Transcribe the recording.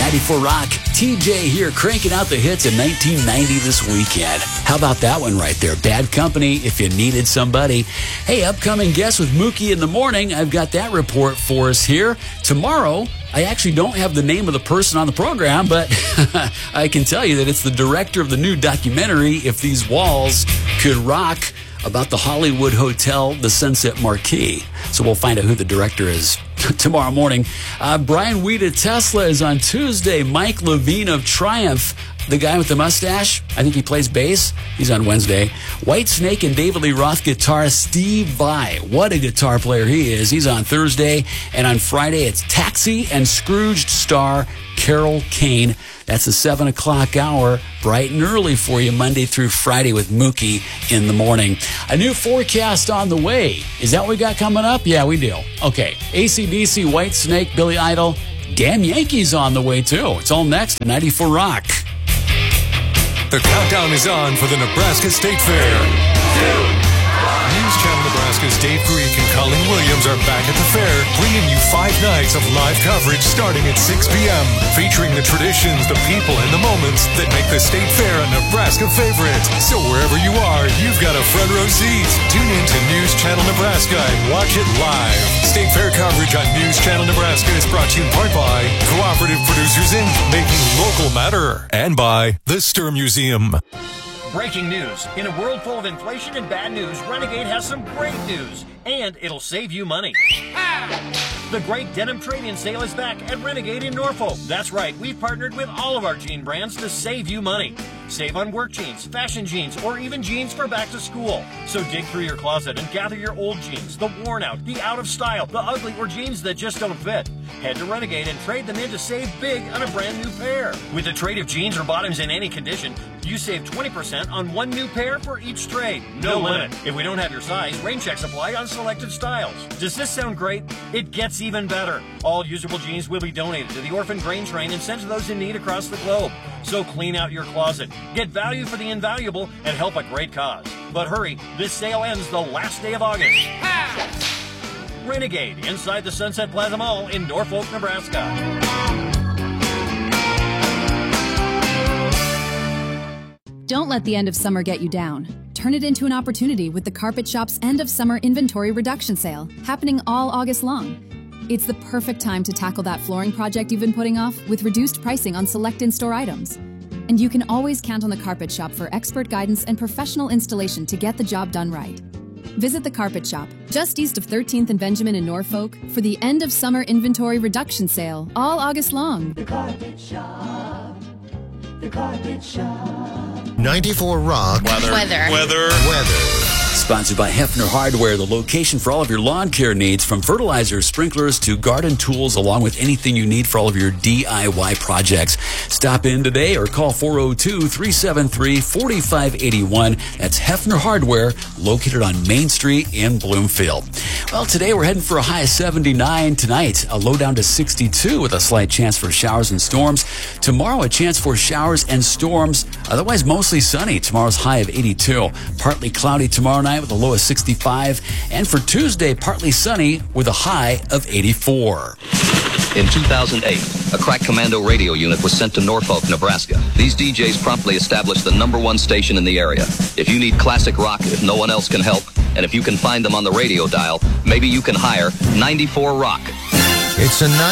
94 Rock. TJ here, cranking out the hits in 1990 this weekend. How about that one right there? Bad Company, If You Needed Somebody. Hey, upcoming guest with Mookie in the morning. I've got that report for us here. Tomorrow, I actually don't have the name of the person on the program, but I can tell you that it's the director of the new documentary, If These Walls Could Rock, about the Hollywood Hotel, the Sunset Marquis. So we'll find out who the director is tomorrow morning. Brian Weed of Tesla is on Tuesday. Mike Levine of Triumph, the guy with the mustache, I think he plays bass, he's on Wednesday. Whitesnake and David Lee Roth guitarist Steve Vai, what a guitar player he is, he's on Thursday. And on Friday, it's Taxi and Scrooged star Carol Kane. That's the 7 o'clock hour, bright and early for you, Monday through Friday with Mookie in the morning. A new forecast on the way. Is that what we got coming up? Yeah, we do. Okay, AC/DC, Whitesnake, Billy Idol, damn Yankees on the way too. It's all next at 94 Rock. The countdown is on for the Nebraska State Fair. News Channel Nebraska's Dave Greek and Colleen Williams are back at the fair, bringing you 5 nights of live coverage starting at 6 p.m., featuring the traditions, the people, and the moments that make the State Fair a Nebraska favorite. So wherever you are, you've got a front row seat. Tune in to News Channel Nebraska and watch it live. State Fair coverage on News Channel Nebraska is brought to you in part by Cooperative Producers Inc., making local matter, and by the Stir Museum. Breaking news. In a world full of inflation and bad news, Renegade has some great news, and it'll save you money. The great denim trade-in sale is back at Renegade in Norfolk. That's right, we've partnered with all of our jean brands to save you money. Save on work jeans, fashion jeans, or even jeans for back to school. So dig through your closet and gather your old jeans, the worn out, the out of style, the ugly, or jeans that just don't fit. Head to Renegade and trade them in to save big on a brand new pair. With a trade of jeans or bottoms in any condition, you save 20% on one new pair for each trade. No limit. If we don't have your size, rain checks apply on selected styles. Does this sound great? It gets even better. All usable jeans will be donated to the Orphan Grain Train and sent to those in need across the globe. So clean out your closet, get value for the invaluable, and help a great cause. But hurry, this sale ends the last day of August. Renegade, inside the Sunset Plaza Mall in Norfolk, Nebraska. Don't let the end of summer get you down. Turn it into an opportunity with the Carpet Shop's end of summer inventory reduction sale, happening all August long. It's the perfect time to tackle that flooring project you've been putting off with reduced pricing on select in-store items. And you can always count on the Carpet Shop for expert guidance and professional installation to get the job done right. Visit the Carpet Shop, just east of 13th and Benjamin in Norfolk, for the end of summer inventory reduction sale, all August long. The Carpet Shop. The Carpet Shop. 94 Rock. Weather. Sponsored by Hefner Hardware, the location for all of your lawn care needs, from fertilizers, sprinklers, to garden tools, along with anything you need for all of your DIY projects. Stop in today or call 402-373-4581. That's Hefner Hardware, located on Main Street in Bloomfield. Well, today we're heading for a high of 79. Tonight, a low down to 62 with a slight chance for showers and storms. Tomorrow, a chance for showers and storms. Otherwise, mostly sunny. Tomorrow's high of 82. Partly cloudy tomorrow night with a low of 65. And for Tuesday, partly sunny with a high of 84. In 2008, a crack commando radio unit was sent to Norfolk, Nebraska. These DJs promptly established the #1 station in the area. If you need classic rock, if no one else can help, and if you can find them on the radio dial, maybe you can hire 94 Rock. It's a